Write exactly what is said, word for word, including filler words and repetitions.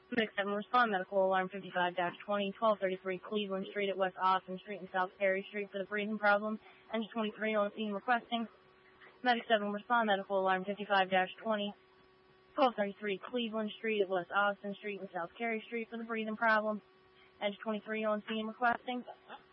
Medic seven, respond medical alarm fifty-five twenty, twelve thirty-three Cleveland Street at West Austin Street and South Perry Street for the breathing problem. Engine twenty-three on scene requesting. Medic seven, respond medical alarm fifty-five twenty, twelve thirty-three Cleveland Street at West Austin Street and South Perry Street for the breathing problem. Engine twenty-three on scene requesting.